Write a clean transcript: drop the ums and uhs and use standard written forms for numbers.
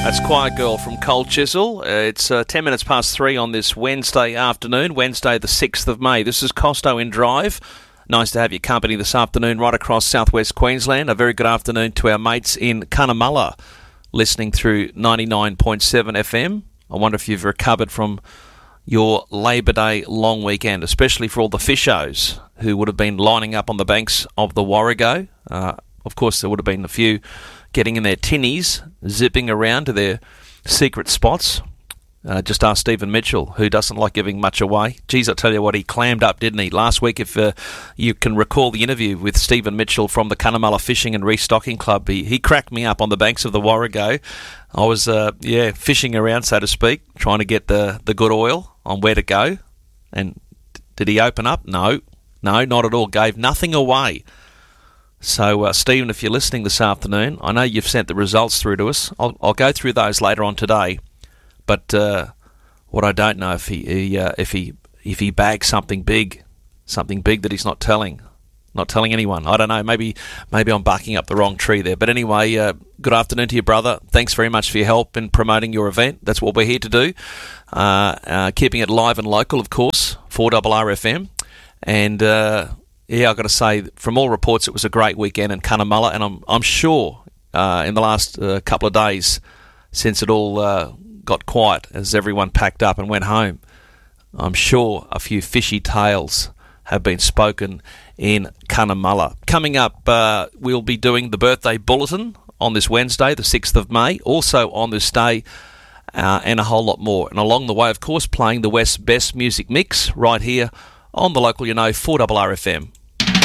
That's Quiet Girl from Cold Chisel. It's 10 minutes past 3 on this Wednesday afternoon, Wednesday the 6th of May. This is Costo in Drive. Nice to have your company this afternoon right across southwest Queensland. A very good afternoon to our mates in Cunnamulla, listening through 99.7 FM. I wonder if you've recovered from your Labor Day long weekend, especially for all the fishos who would have been lining up on the banks of the Warrego. Of course, there would have been a few getting in their tinnies, zipping around to their secret spots. Just ask Stephen Mitchell, who doesn't like giving much away. Geez, I tell you what, he clammed up, didn't he? Last week, if you can recall the interview with Stephen Mitchell from the Cunnamulla Fishing and Restocking Club, he cracked me up on the banks of the Warrego. I was, fishing around, so to speak, trying to get the good oil on where to go. And did he open up? No, not at all. Gave nothing away. So, Stephen, if you're listening this afternoon, I know you've sent the results through to us. I'll go through those later on today. But what I don't know if he bags something big that he's not telling anyone. I don't know. Maybe I'm barking up the wrong tree there. But anyway, good afternoon to you, brother. Thanks very much for your help in promoting your event. That's what we're here to do. Keeping it live and local, of course, 4RRFM. And I've got to say, from all reports, it was a great weekend in Cunnamulla, and I'm sure in the last couple of days, since it all got quiet as everyone packed up and went home, I'm sure a few fishy tales have been spoken in Cunnamulla. Coming up, we'll be doing the birthday bulletin on this Wednesday, the 6th of May, also on this day, and a whole lot more. And along the way, of course, playing the West's best music mix right here on the local, 4RRFM.